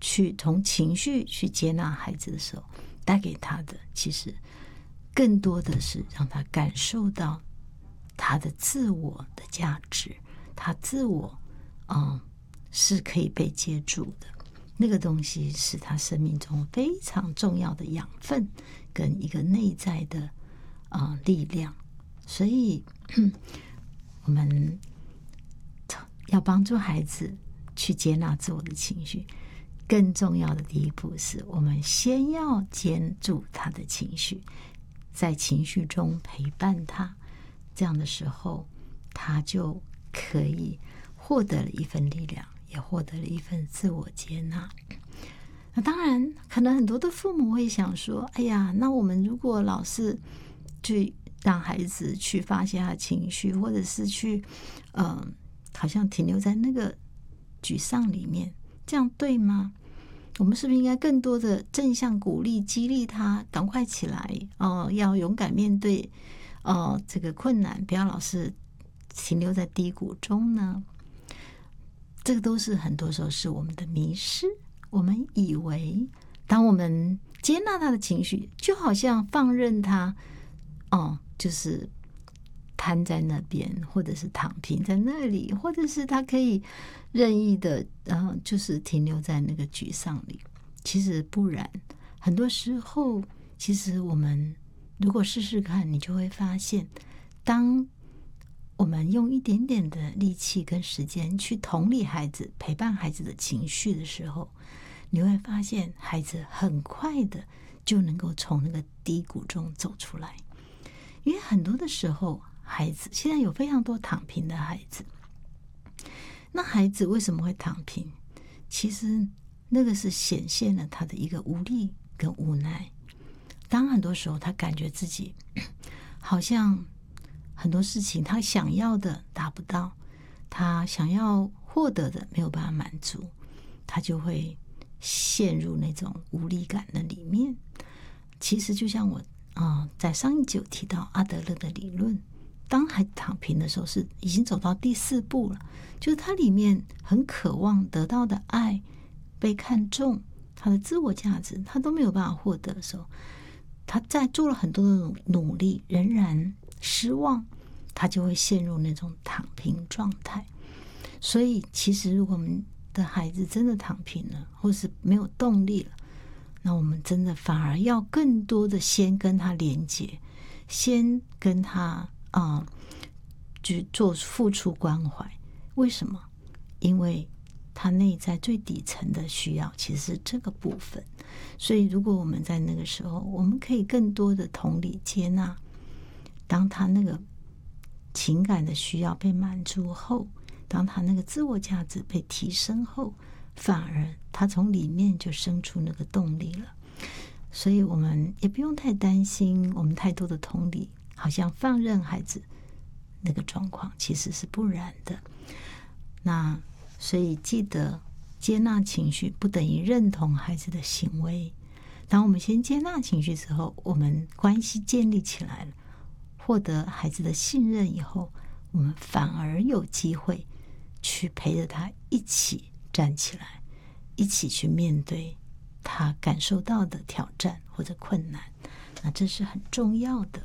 去从情绪去接纳孩子的时候，带给他的其实更多的是让他感受到他的自我的价值，他自我是可以被接住的，那个东西是他生命中非常重要的养分跟一个内在的力量。所以我们要帮助孩子去接纳自我的情绪，更重要的第一步是我们先要接住他的情绪，在情绪中陪伴他，这样的时候他就可以获得了一份力量，也获得了一份自我接纳。那当然可能很多的父母会想说，哎呀，那我们如果老是去让孩子去发泄他的情绪，或者是去好像停留在那个沮丧里面，这样对吗？我们是不是应该更多的正向鼓励激励他赶快起来要勇敢面对这个困难，不要老是停留在低谷中呢？这个都是很多时候是我们的迷失。我们以为当我们接纳他的情绪，就好像放任他就是瘫在那边，或者是躺平在那里，或者是他可以任意的就是停留在那个沮丧里。其实不然，很多时候其实我们如果试试看，你就会发现，当我们用一点点的力气跟时间去同理孩子，陪伴孩子的情绪的时候，你会发现孩子很快的就能够从那个低谷中走出来。因为很多的时候，孩子现在有非常多躺平的孩子，那孩子为什么会躺平？其实那个是显现了他的一个无力跟无奈。当很多时候他感觉自己好像很多事情他想要的达不到，他想要获得的没有办法满足，他就会陷入那种无力感的里面。其实就像我在上一集有提到阿德勒的理论，当孩子躺平的时候是已经走到第4步了，就是他里面很渴望得到的爱、被看重、他的自我价值他都没有办法获得的时候，他在做了很多的努力仍然失望，他就会陷入那种躺平状态。所以其实如果我们的孩子真的躺平了，或是没有动力了，那我们真的反而要更多的先跟他连接，先跟他去做付出关怀。为什么？因为他内在最底层的需要其实是这个部分。所以如果我们在那个时候，我们可以更多的同理接纳，当他那个情感的需要被满足后，当他那个自我价值被提升后，反而他从里面就生出那个动力了。所以我们也不用太担心我们太多的同理好像放任孩子那个状况，其实是不然的。那所以记得接纳情绪不等于认同孩子的行为。当我们先接纳情绪之后，我们关系建立起来了，获得孩子的信任以后，我们反而有机会去陪着他一起站起来，一起去面对他感受到的挑战或者困难。那这是很重要的。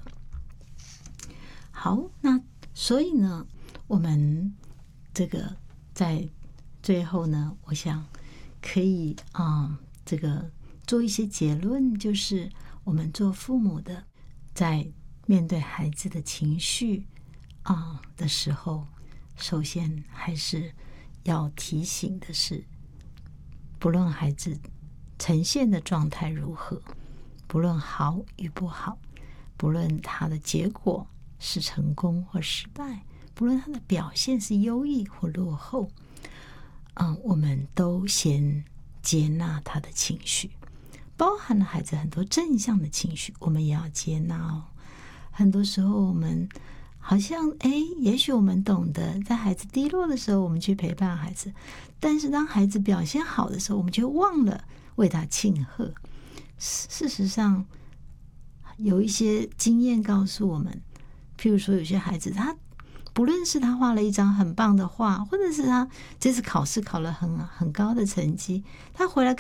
好，那所以呢，我们这个在最后呢，我想可以这个做一些结论，就是我们做父母的在面对孩子的情绪的时候，首先还是要提醒的是，不论孩子呈现的状态如何，不论好与不好，不论他的结果是成功或失败，不论他的表现是优异或落后，我们都先接纳他的情绪，包含了孩子很多正向的情绪，我们也要接纳哦。很多时候我们好像也许我们懂得在孩子低落的时候我们去陪伴孩子，但是当孩子表现好的时候，我们就忘了为他庆贺。事实上有一些经验告诉我们，譬如说有些孩子他不论是他画了一张很棒的画，或者是他这次考试考了很高的成绩，他回来